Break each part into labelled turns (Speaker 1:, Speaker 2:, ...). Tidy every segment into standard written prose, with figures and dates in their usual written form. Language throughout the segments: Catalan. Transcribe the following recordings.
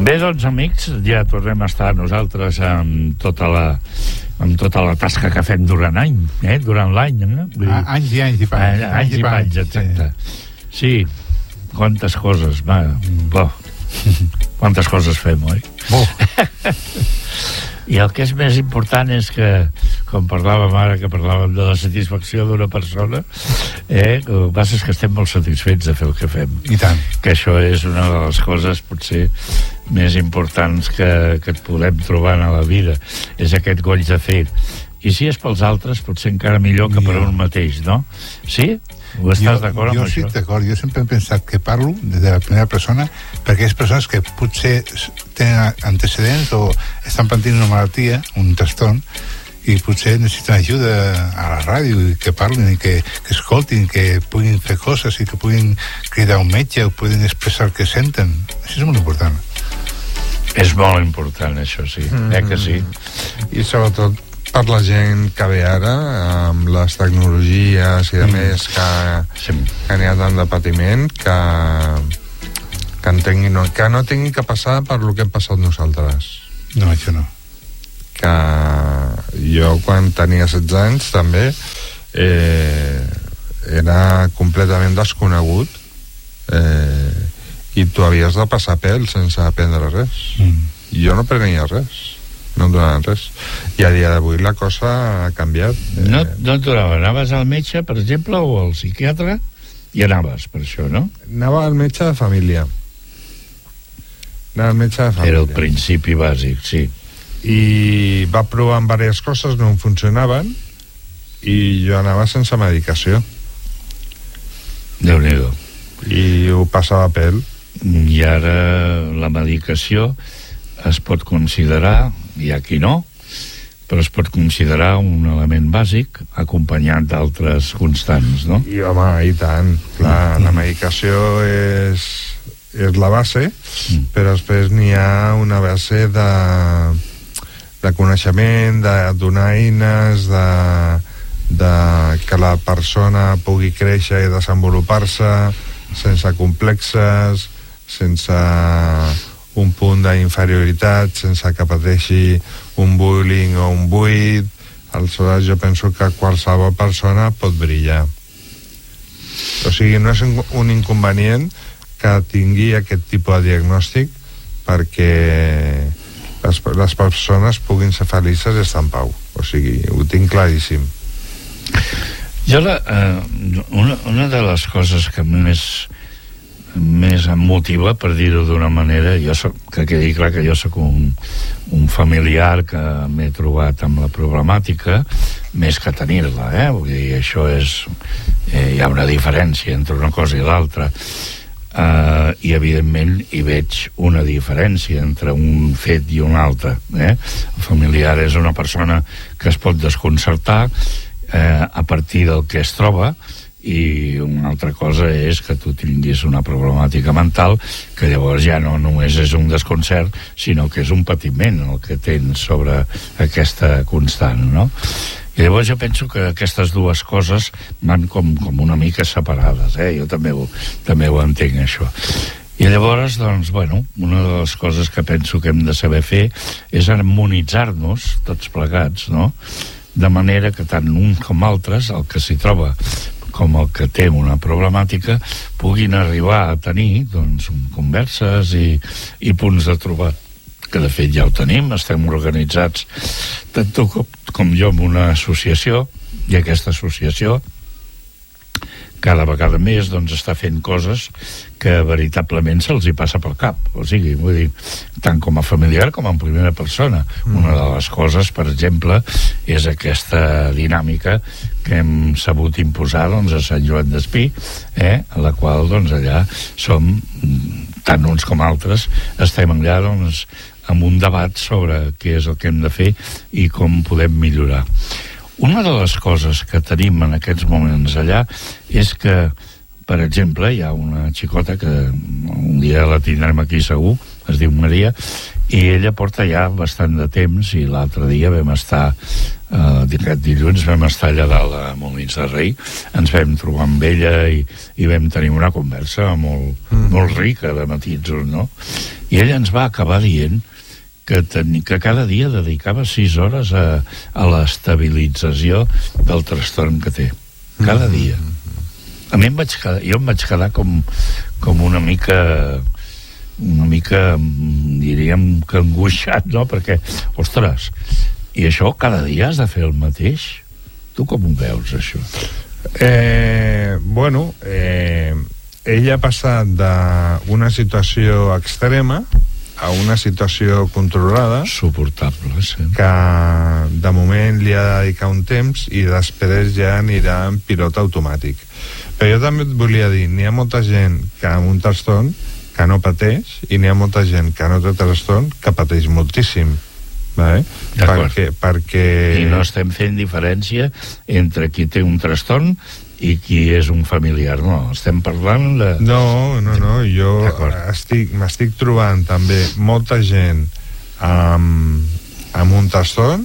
Speaker 1: Bé, doncs, amics, ja tornem a estar nosaltres amb tota la tasca que fem durant l'any, no?
Speaker 2: Anys i anys i panys.
Speaker 1: Anys i panys, exacte. Sí, quantes coses, quantes coses fem, oi? I el que és més important és que, com parlàvem ara, que parlàvem de la satisfacció d'una persona, el que passa és que estem molt satisfets de fer el que fem.
Speaker 2: I tant.
Speaker 1: Que això és una de les coses, potser, més importants que et podem trobar a la vida. És aquest goig de fer. I si és pels altres, potser encara millor que per un mateix, no? Sí? Ho estàs d'acord amb
Speaker 2: això?
Speaker 1: Jo
Speaker 2: estic d'acord. Jo sempre he pensat que parlo des de la primera persona perquè és persones que potser tenen antecedents o estan patint una malaltia, un trastorn, i potser necessiten ajuda a la ràdio i que parlin i que escoltin, que puguin fer coses i que puguin cridar un metge o puguin expressar el que senten. Això és molt important.
Speaker 1: És molt important, això, sí. Que sí?
Speaker 3: I sobretot per la gent que ve ara amb les tecnologies i més que n'hi ha tant de patiment que no tinguin que passar per lo que hem passat nosaltres.
Speaker 2: No, això no.
Speaker 3: Que jo quan tenia 16 anys també era completament desconegut i tu havies de passar pèl sense aprendre res. Jo no prenia res, no em donaven res, i a dia d'avui la cosa ha canviat.
Speaker 1: No et donava, anaves al metge, per exemple, o al psiquiatre, i anaves per això, no?
Speaker 3: Anava al metge de família. Era
Speaker 1: el principi bàsic, sí.
Speaker 3: I va provar amb diverses coses, no em funcionaven, i jo anava sense medicació.
Speaker 1: Déu-n'hi-do.
Speaker 3: I ho passava a pèl.
Speaker 1: I ara la medicació es pot considerar, hi ha qui no, però es pot considerar un element bàsic acompanyat d'altres constants, no?
Speaker 3: I home, i tant, clar, la medicació és la base, però després n'hi ha una base de coneixement, de donar eines, de que la persona pugui créixer i desenvolupar-se sense complexes, sense un punt d'inferioritat, sense que pateixi un bullying o un buit. Aleshores jo penso que qualsevol persona pot brillar. O sigui, no és un inconvenient que tingui aquest tipus de diagnòstic perquè les persones puguin ser felices i estar en pau. O sigui, ho tinc claríssim.
Speaker 1: Jo una de les coses que més em motiva, per dir-ho d'una manera, que quedi clar que jo sóc un familiar que m'he trobat amb la problemàtica més que tenir-la, vull dir, això és hi ha una diferència entre una cosa i l'altra, i evidentment hi veig una diferència entre un fet i un altre. El familiar és una persona que es pot desconcertar a partir del que es troba, i una altra cosa és que tu tinguis una problemàtica mental que llavors ja no només és un desconcert, sinó que és un patiment el que tens sobre aquesta constant, no? I llavors jo penso que aquestes dues coses van com una mica separades, jo també ho entenc, això. I llavors, doncs, una de les coses que penso que hem de saber fer és harmonitzar-nos tots plegats, no? De manera que tant un com altres, el que s'hi troba com el que té una problemàtica, puguin arribar a tenir converses i punts de trobat, que de fet ja ho tenim, estem organitzats tant tu com jo en una associació, i aquesta associació cada vegada més està fent coses que veritablement se'ls hi passa pel cap, o sigui, vull dir, tant com a familiar com en primera persona. Una de les coses, per exemple, és aquesta dinàmica que hem sabut imposar a Sant Joan d'Espí, a la qual allà som, tant uns com altres, estem allà amb un debat sobre què és el que hem de fer i com podem millorar. Una de les coses que tenim en aquests moments allà és que, per exemple, hi ha una xicota que un dia la tindrem aquí segur, es diu Maria, i ella porta ja bastant de temps, i l'altre dia vam estar Aquest dilluns vam estar allà dalt a Molins de Rei, ens vam trobar amb ella i vam tenir una conversa molt rica de matisos, no? I ella ens va acabar dient que cada dia dedicava 6 hores a l'estabilització del trastorn que té. Cada dia. A mi jo em vaig quedar com una mica, diríem que angoixat, no? Perquè, ostres, i això cada dia has de fer el mateix? Tu com ho veus, això?
Speaker 3: Ella ha passat d'una situació extrema a una situació controlada,
Speaker 1: suportable, sí,
Speaker 3: que de moment li ha de dedicar un temps i després ja anirà en pilot automàtic. Però jo també et volia dir, n'hi ha molta gent que amb un trastorn que no pateix i n'hi ha molta gent que no té trastorn que pateix moltíssim, vale? Perquè
Speaker 1: i no estem fent diferència entre qui té un trastorn i qui és un familiar, no, estem parlant de...
Speaker 3: No, jo m'estic trobant també molta gent amb un trastorn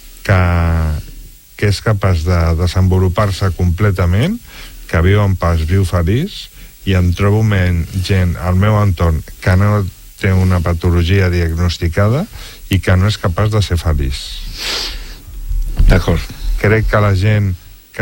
Speaker 3: que és capaç de desenvolupar-se completament, que viu en paz, viu feliç, i em trobo gent al meu entorn que no té una patologia diagnosticada i que no és capaç de ser feliç.
Speaker 1: D'acord.
Speaker 3: Crec que la gent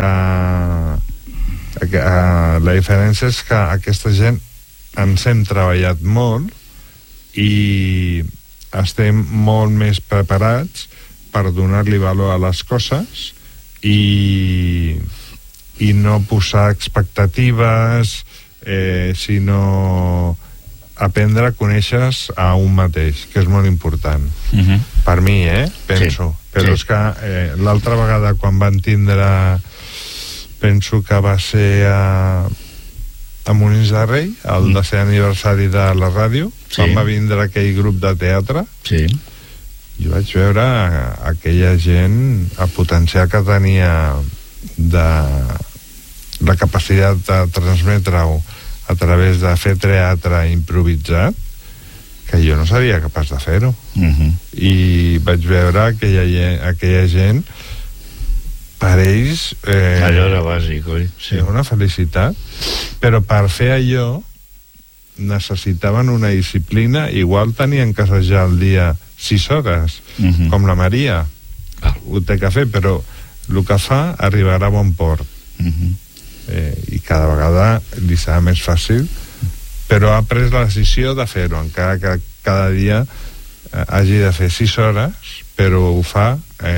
Speaker 3: la diferència és que aquesta gent ens hem treballat molt i estem molt més preparats per donar-li valor a les coses i no posar expectatives, sinó aprendre a conèixer a un mateix, que és molt important. Per mi, penso.
Speaker 1: Sí.
Speaker 3: Però és que l'altra vegada quan van tindre, penso que va ser a Molins de Rei, el 10è aniversari de la ràdio, quan va vindre aquell grup de teatre, jo vaig veure aquella gent, el potencial que tenia de la capacitat de transmetre-ho a través de fer teatre improvisat, que jo no seria capaç de fer-ho. I vaig veure aquella gent, per ells
Speaker 1: allò era bàsic, oi?
Speaker 3: Sí, una felicitat, però per fer allò necessitaven una disciplina. Igual tenien que assajar al dia 6 hores, com la Maria, ho té que fer, però el que fa arribarà a bon port. I cada vegada li serà més fàcil, però ha pres la decisió de fer-ho, encara que cada dia hagi de fer 6 hores, però ho fa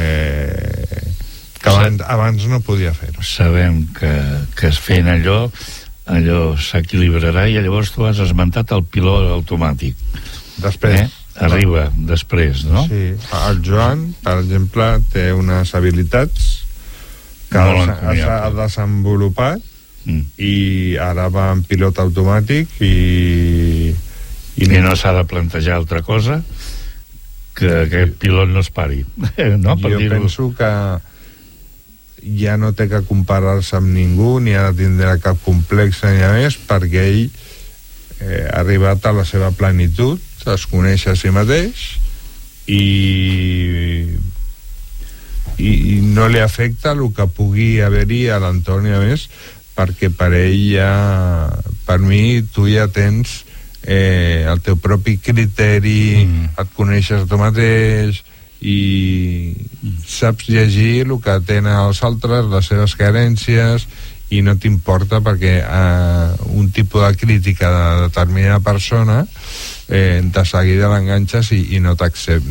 Speaker 3: que abans no podia fer-ho.
Speaker 1: Sabem que fent allò s'equilibrarà, i llavors tu has esmentat el pilot automàtic.
Speaker 3: Després.
Speaker 1: Arriba després, no?
Speaker 3: Sí. El Joan, per exemple, té unes habilitats que ha desenvolupat i ara va en pilot automàtic i
Speaker 1: no s'ha de plantejar altra cosa que aquest pilot no es pari, no?
Speaker 3: Jo penso que ja no té que comparar-se amb ningú, ni ha de tindre cap complex ni a més, perquè ell ha arribat a la seva plenitud, es coneix a si mateix i no li afecta el que pugui haver-hi a l'entorn i a més, perquè per ell ja, per mi tu ja tens el teu propi criteri, et coneixes tu mateix i saps llegir el que tenen els altres, les seves carències, i no t'importa perquè un tipus de crítica de determinada persona de seguida l'enganxes i no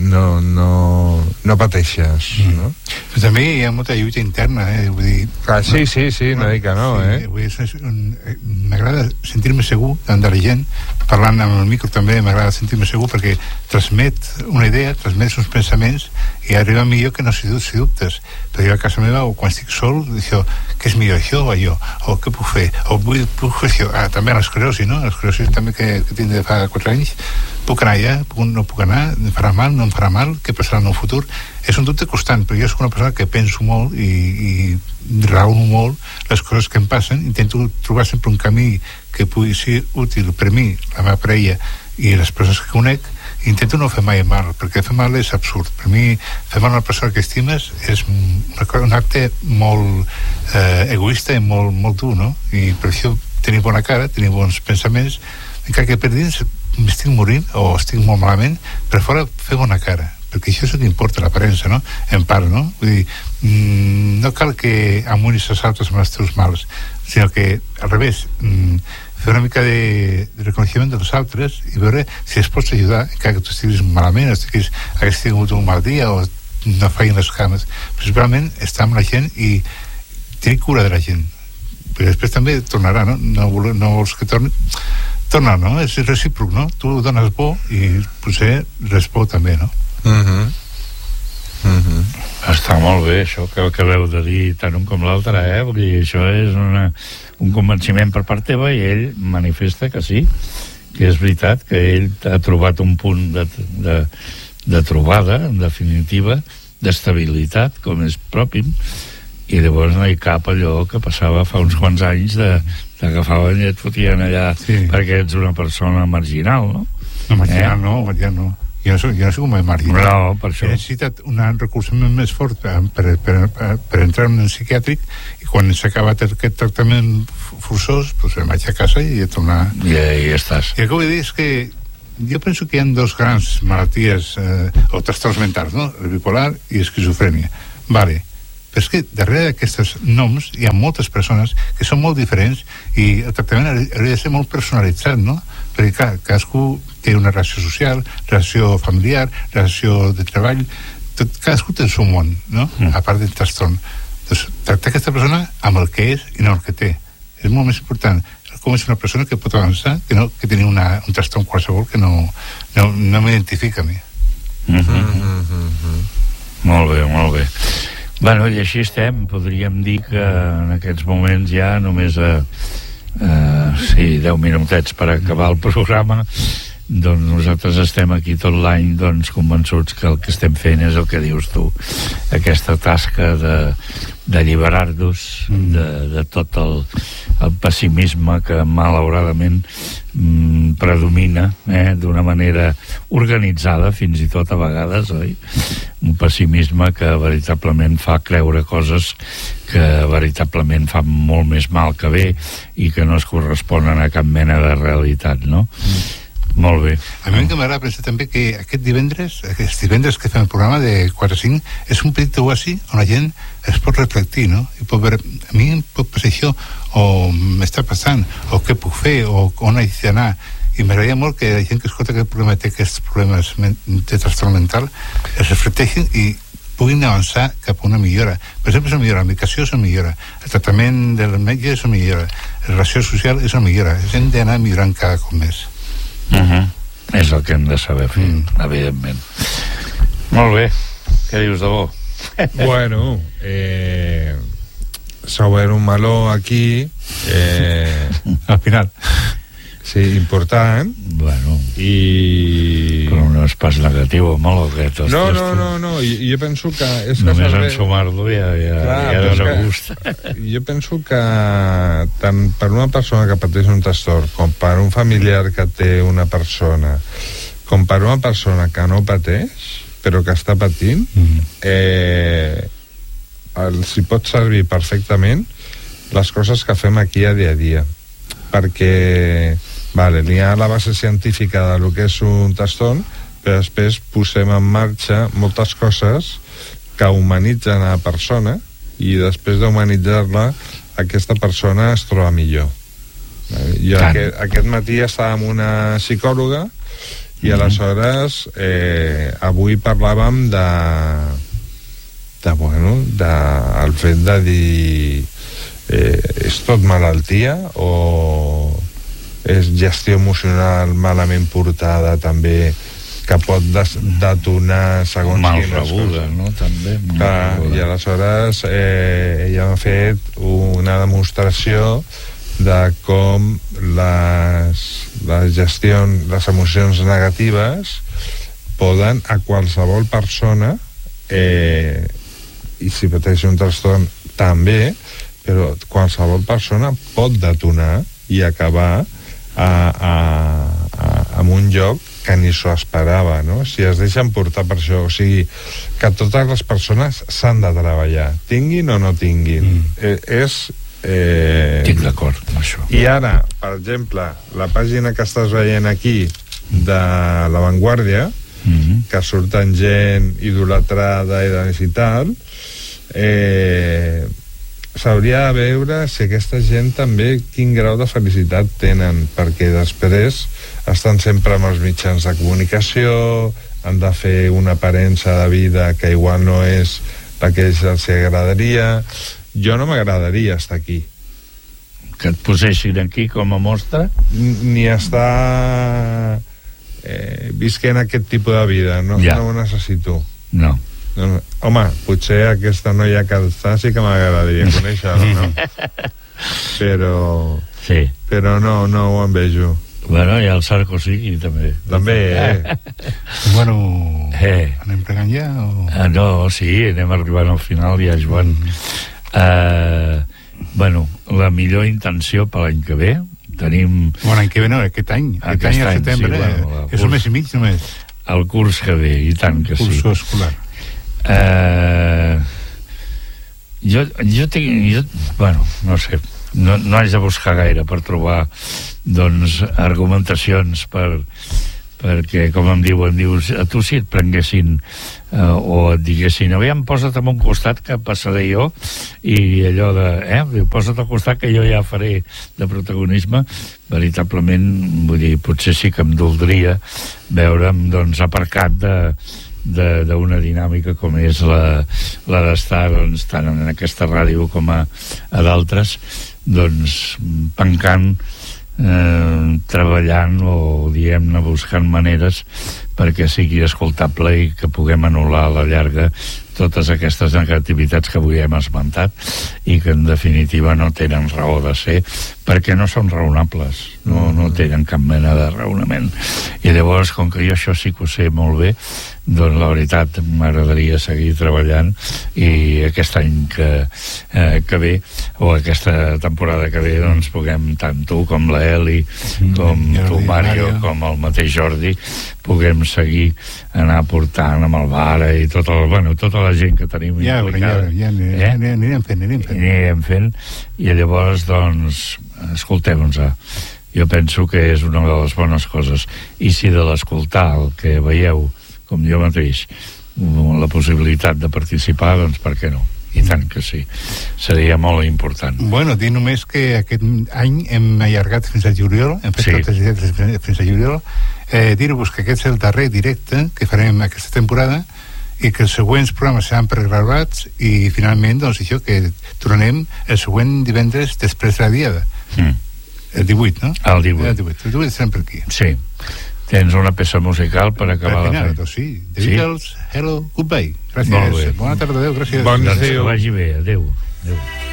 Speaker 3: pateixes, no?
Speaker 2: Però també hi ha molta lluita interna, vull dir...
Speaker 3: Sí, no dic que no,
Speaker 2: m'agrada sentir-me segur davant de la gent, parlant amb el micro també m'agrada sentir-me segur, perquè transmet una idea, transmet uns pensaments i arriba millor que no si dubtes. Però jo a casa meva, o quan estic sol, dic, què és millor, això o allò? O què puc fer? O puc fer això? També l'esclerosi, no? L'esclerosi també que tinc de fa 4 anys, puc anar allà, no puc anar, em farà mal, no em farà mal, què passarà en el futur? És un dubte constant, però jo soc una persona que penso molt i raono molt les coses que em passen, intento trobar sempre un camí que pugui ser útil per mi, la meva parella i les persones que conec, intento no fer mai mal, perquè fer mal és absurd. Per mi, fer mal a una persona que estimes és un acte molt egoista i molt dur, no? I per això tenir bona cara, tenir bons pensaments, encara que per dins m'estic morint o estic molt malament, per fora fer bona cara, perquè això és el que importa, l'aparença, no? En part, no? Vull dir, no cal que amonis els altres amb els teus mals, sinó que, al revés, fer una mica de reconeixement dels altres i veure si es pots ajudar, encara que tu estiguis malament, hagués tingut un mal dia o no feien les cames. Principalment, estar amb la gent i tenir cura de la gent. Però després també tornarà, no? No vols que torni... Tornar, no? És recíproc, no? Tu dones bo i potser res bo també, no?
Speaker 1: Està molt bé això que acabeu de dir tant un com l'altre, vull dir, això és un convenciment per part teva i ell manifesta que sí, que és veritat que ell ha trobat un punt de trobada, en definitiva, d'estabilitat, com és propi, i llavors no hi cap allò que passava fa uns quants anys t'agafaven i et fotien allà perquè ets una persona marginal, no?
Speaker 2: No, marginal no. Jo no soc un marginal.
Speaker 1: No, per això.
Speaker 2: He necessitat un recolzament més fort per entrar en un psiquiàtric i quan s'ha acabat aquest tractament forçós, doncs em vaig a casa i he tornat...
Speaker 1: I ja estàs.
Speaker 2: I el que vull dir és que jo penso que hi ha dos grans malalties o trastorns mentals, no? El bipolar i esquizofrènia. Vale. Però és que darrere d'aquests noms hi ha moltes persones que són molt diferents i el tractament hauria de ser molt personalitzat, no? Perquè clar, cadascú té una relació social, relació familiar, relació de treball, cadascú té el seu món, no? A part del trastorn. Doncs tractar aquesta persona amb el que és i no el que té. És molt més important com és una persona que pot avançar que tenir un trastorn qualsevol que no m'identifica a mi.
Speaker 1: Molt bé, molt bé. Bueno, i així estem, podríem dir que en aquests moments ja només 10 minutets per acabar el programa, doncs nosaltres estem aquí tot l'any doncs convençuts que el que estem fent és el que dius tu, aquesta tasca d'alliberar-nos de tot el pessimisme que malauradament predomina d'una manera organitzada fins i tot a vegades, oi? Un pessimisme que veritablement fa creure coses que veritablement fan molt més mal que bé i que no es corresponen a cap mena de realitat, no? Molt bé.
Speaker 2: A mi m'agrada pensar també que aquest divendres que fem el programa de 4 a 5 és un petit oasi on la gent es pot reflectir, no? I pot veure, a mi em pot passar això o m'està passant, o què puc fer o on haig d'anar, i m'agradaria molt que la gent que escolta aquest programa té aquests problemes de trastorn mental es reflecteixin i puguin avançar cap a una millora. Per exemple, és una millora, la medicació és una millora, el tractament del metge és una millora, la relació social és una millora, hem d'anar millorant cada cop més.
Speaker 1: És el que hem de saber fer, evidentment. Molt bé, què dius de bo?
Speaker 3: Bueno, s'ha obert un meló aquí
Speaker 2: al final.
Speaker 3: Sí, important.
Speaker 1: Bueno,
Speaker 3: però
Speaker 1: no és pas negatiu o molt aquest.
Speaker 3: No, jo penso que
Speaker 1: només en sumar-lo ja dona gust.
Speaker 3: Jo penso que tant per una persona que pateix un trastorn com per un familiar que té una persona com per una persona que no pateix però que està patint els hi pot servir perfectament les coses que fem aquí a dia, perquè n'hi ha la base científica de lo que és un trastorn, però després posem en marxa moltes coses que humanitzen a la persona i després d'humanitzar-la aquesta persona es troba millor. Jo aquest matí estava amb una psicòloga i aleshores avui parlàvem del fet de dir és tot malaltia o és gestió emocional malament portada també que pot detonar segons
Speaker 1: mal rebuda, no? També
Speaker 3: i aleshores ella ha fet una demostració de com les emocions negatives poden a qualsevol persona i si pateix un trastorn també, però qualsevol persona pot detonar i acabar en un lloc que ni s'ho esperava, no? Si es deixen portar per això, o sigui, que totes les persones s'han de treballar, tinguin o no tinguin.
Speaker 1: Estic d'acord amb això.
Speaker 3: I ara, per exemple, la pàgina que estàs veient aquí de La Vanguardia, que surten gent idolatrada i tal, s'hauria de veure si aquesta gent també quin grau de felicitat tenen, perquè després estan sempre amb els mitjans de comunicació, han de fer una aparença de vida que igual no és la que els agradaria. Jo no m'agradaria estar aquí,
Speaker 1: que et posessin aquí com a mostra,
Speaker 3: ni estar visquent aquest tipus de vida. No ho necessito.
Speaker 1: No.
Speaker 3: Home, potser aquesta noia que està sí que m'agradaria conèixer-la, no? Però no ho envejo.
Speaker 1: Bueno, i el Sarkozy també.
Speaker 2: Bueno, anem plegant ja?
Speaker 1: No, sí, anem arribant al final ja, Joan. Bueno, la millor intenció per l'any que ve tenim...
Speaker 2: Bueno, l'any que ve no, aquest any al setembre, és un mes i mig només.
Speaker 1: El curs que ve, i tant que sí.
Speaker 2: Curs escolar.
Speaker 1: Jo tinc... Bueno, no sé, no haig de buscar gaire per trobar, doncs, argumentacions perquè, com em dius, a tu si et prenguessin o et diguessin, aviam, posa't en un costat que passaré jo, i allò de, posa't al costat que jo ja faré de protagonisme, veritablement, vull dir, potser sí que em doldria veure'm, doncs, aparcat d'una dinàmica com és la d'estar, doncs, tant en aquesta ràdio com a d'altres, doncs, pencant, treballant o, diguem-ne, buscant maneres perquè sigui escoltable i que puguem anul·lar a la llarga totes aquestes negativitats que avui hem esmentat i que en definitiva no tenen raó de ser perquè no són raonables, no tenen cap mena de raonament. I llavors, com que jo això sí que ho sé molt bé, doncs la veritat m'agradaria seguir treballant i aquest any que ve, o aquesta temporada que ve, doncs puguem, tant tu com la Eli, com tu Mario, com el mateix Jordi, puguem seguir anar portant amb el Vara i tota la gent que tenim implicada. Anirem fent, i llavors, doncs, escoltem-nos. Jo penso que és una de les bones coses, i si de l'escoltar el que veieu, com jo mateix, la possibilitat de participar, doncs per què no? I tant que sí, seria molt important.
Speaker 2: Bueno, dir només que aquest any hem allargat fins a juliol, hem fet totes les lletres fins a juliol. Dir-vos que aquest és el darrer directe que farem aquesta temporada i que els següents programes seran pregravats i finalment, doncs això, que tornem el següent divendres després de la diada. El 18, no?
Speaker 1: El 18.
Speaker 2: El 18 estarem per aquí.
Speaker 1: Sí. Tens una peça musical per acabar la feina.
Speaker 2: Sí, The Beatles, Hello, Goodbye. Gràcies.
Speaker 1: Molt bé.
Speaker 2: Bona tarda, adéu, gràcies.
Speaker 1: Bon dia. Que vagi bé, adéu.